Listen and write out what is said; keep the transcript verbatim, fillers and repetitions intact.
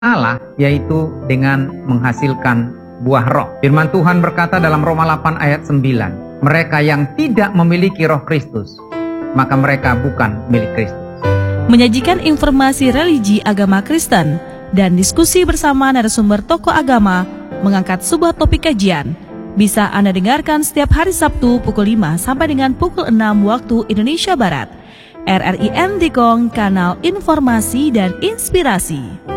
Allah, yaitu dengan menghasilkan buah roh. Firman Tuhan berkata dalam Roma delapan ayat sembilan, mereka yang tidak memiliki roh Kristus, maka mereka bukan milik Kristus. Menyajikan informasi religi agama Kristen dan diskusi bersama narasumber tokoh agama mengangkat sebuah topik kajian. Bisa Anda dengarkan setiap hari Sabtu pukul lima sampai dengan pukul enam waktu Indonesia Barat. R R I N Tikong, kanal informasi dan inspirasi.